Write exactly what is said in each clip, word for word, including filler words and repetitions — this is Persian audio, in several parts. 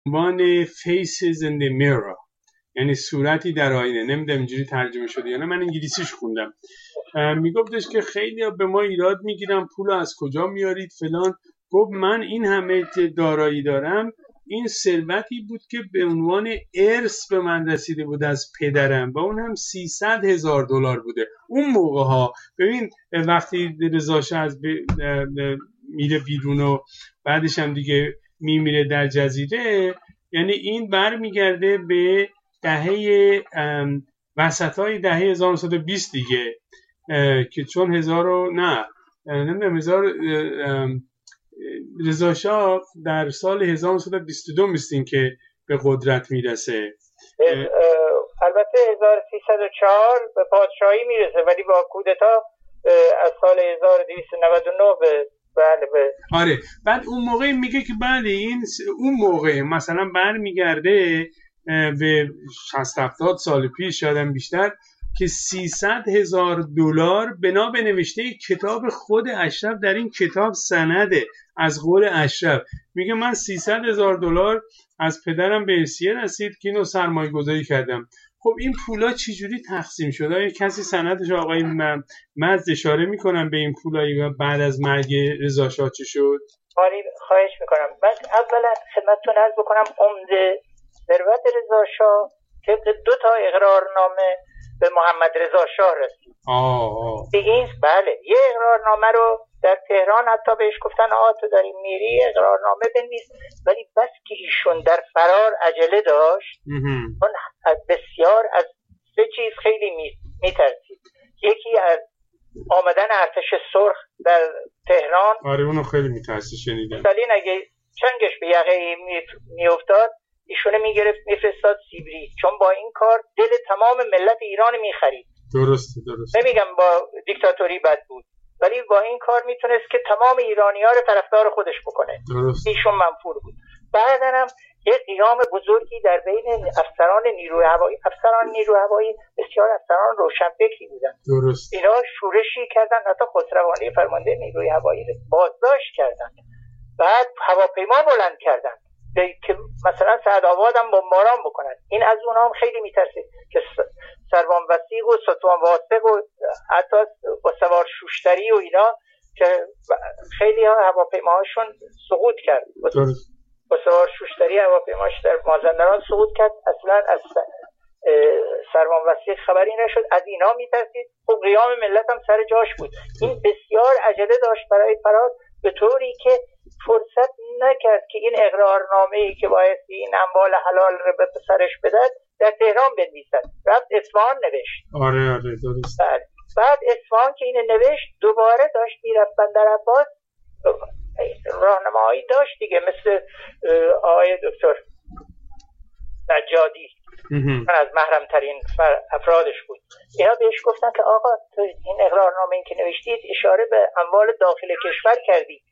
عنوان Faces in the Mirror، یعنی صورتی در آینه. نمیدونم اینجوری ترجمه شده یا نه، من انگلیسیش خوندم. میگفتش که خیلی به ما ایراد میگیرن پول از کجا میارید فلان. گفت من این همه دارایی دارم، این ثروتی بود که به عنوان ارث به من رسیده بود از پدرم و اون هم سیصد هزار دلار بوده اون موقع ها. ببین وقتی رضا شاه از میره بیرون و بعدش هم دیگه میمیره در جزیره، یعنی این بر میگرده به دهه وسطای دهه هزار و نهصد و بیست دیگه، که چون هزار و نه نمیدونم هزار رضا شاه در سال هزار و نهصد و بیست و دو میستین که به قدرت میرسه. البته هزار و سیصد و چهار به پادشاهی میرسه، ولی با کودتا از سال هزار و دویست و نود و نه به بله به آره. بعد اون موقع میگه که بله این اون موقع مثلا برمیگرده به شصت هفتاد سال پیش شاید بیشتر، که سیصد هزار دلار بنا به نوشته کتاب خود اشرف در این کتاب سنده از قول اشرف. میگه من سیصد هزار دلار از پدرم به ارثیه رسید که اینو سرمایه گذاری کردم. خب این پولا چجوری تقسیم شد؟ آیا کسی سندش آقای مزد اشاره میکنم به این پولایی بعد از مرگ رضا شاه چه شد؟ آره خواهش میکنم. من اولا خدمتتون عرض بکنم عمده ثروت رضا شاه طبق دو تا اقرارنامه به محمد رضا شاه رسید. آه این بله یه اقرارنامه رو در تهران حتی بهش گفتن آقا تو داری میری اقرارنامه بنویس، ولی بس که ایشون در فرار عجله داشت اون بسیار از سه چیز خیلی میترسید. یکی از آمدن ارتش سرخ در تهران. آره اونو خیلی میترسید شنیدم. استالین اگه چنگش به یقه میافتاد ایشونه میگرفت میفرستاد سیبری، چون با این کار دل تمام ملت ایران میخرید. درسته درسته. نمیگم با دیکتاتوری بد بود، ولی با این کار میتونست که تمام ایرانی‌ها رو طرفدار خودش بکنه. درست. ایشون منفور بود. بعدن هم یه قیام بزرگی در بین افسران نیروی هوایی، افسران نیروی هوایی بسیار افسران روشنفکری بودن. درست. اینا شورشی کردن، حتی خسروانی فرمانده نیروی هوایی رو بازداشت کردن. بعد هواپیما بلند کردن که مثلا سعدآباد هم بمباران بکنن. این از اونها هم خیلی میترسید که سروان وثیق و ستوان واسق و حتی سوار شوشتری و اینا که خیلی ها هواپیماهاشون سقوط کرد. سوار شوشتری هواپیماش در مازندران سقوط کرد. اصلا از سروان وثیق خبری نشد. از اینا میترسید. خب قیام ملت هم سر جاش بود. این بسیار عجله داشت برای فرار، به طوری که فرصت نکرد که این اقرارنامه‌ای که بایستی این اموال حلال رو به پسرش بدهد در تهران بنویسد. رفت اصفهان نوشت. آره آره درست. بعد بعد اصفهان که اینو نوشت دوباره داشت میرفت بندرعباس، راهنمایی داشت دیگه، مثل آقای دکتر نجادی من از محرم ترین افرادش بود. اینا بهش گفتن که آقا تو این اقرارنامه‌ای که نوشتید اشاره به اموال داخل کشور کردی،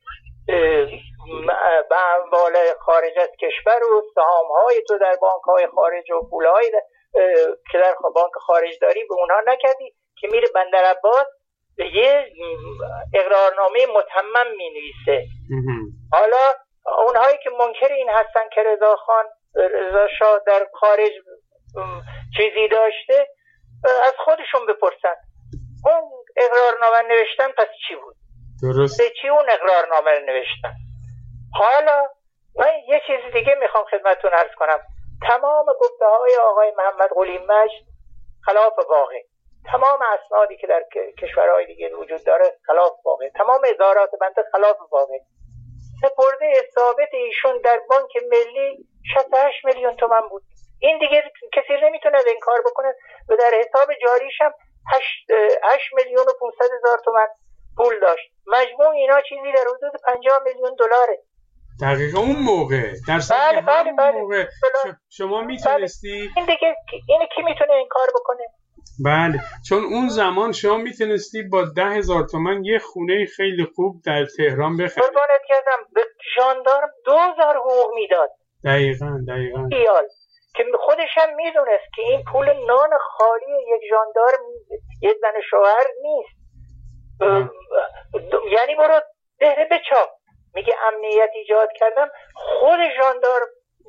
به اموال خارج از کشور و سهام‌های تو در بانک‌های خارج و پول‌های که در بانک خارج داری به اونها نکردی، که میره بندرعباس یه اقرارنامه متمم می‌نویسه. حالا اونهایی که منکر این هستن که رضا خان رضا شاه در خارج چیزی داشته، از خودشون بپرسن اون اقرارنامه نوشتن پس چی بود؟ درست. چی اون اقرارنامه رو نوشتن؟ حالا من یه چیز دیگه میخوام خدمتتون عرض کنم. تمام گفته های آقای محمد قلی مجد خلاف واقع، تمام اسنادی که در کشورهای دیگه وجود داره خلاف واقع، تمام ادارات بنده خلاف واقع. سپرده ثابت ایشون در بانک ملی شصت و هشت میلیون تومان بود. این دیگه کسی نمیتونه این کار بکنه و در حساب جاریش هم هشت میلیون و پانصد هزار تومان پول داشت. مجموع اینا چیزی در حدود پنجاه میلیون دلاره. دقیقا اون موقع در بله بله بله. موقع شما میتونستی بله. این دیگه اینه کی میتونه این کار بکنه؟ بله، چون اون زمان شما میتونستی با ده هزار تومن یه خونه خیلی خوب در تهران بخری. قربانت کردم به ژاندارم دو هزار حقوق میداد. دقیقاً دقیقاً. ایال که خودش هم میدونست که این پول نان خالی یک ژاندارم یک زن شوهر نیست. یعنی برو دهره بچاپ. میگه امنیت ایجاد کردم، خود ژاندارم